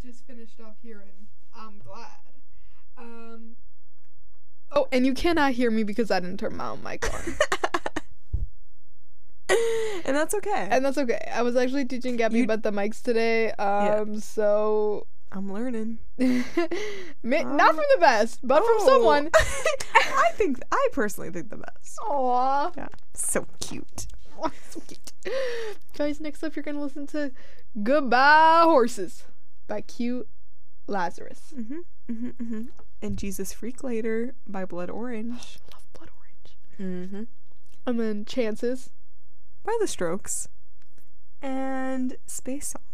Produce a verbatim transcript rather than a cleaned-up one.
just finished off hearing I'm Glad. Um. Oh, and you cannot hear me because I didn't turn my own mic on. And that's okay. And that's okay. I was actually teaching Gabby You- about the mics today. Um, Yeah. so I'm learning. Ma- Um, not from the best, but from Oh. someone. I think I personally think the best. Aww. Yeah. So cute. So cute. Guys, next up you're gonna listen to Goodbye Horses by Q Lazarus. Mm-hmm. Mm-hmm. Mm-hmm. And Jesus Freak Later by Blood Orange. Love Blood Orange. Mm-hmm. And then Chances. By The Strokes. And Space Song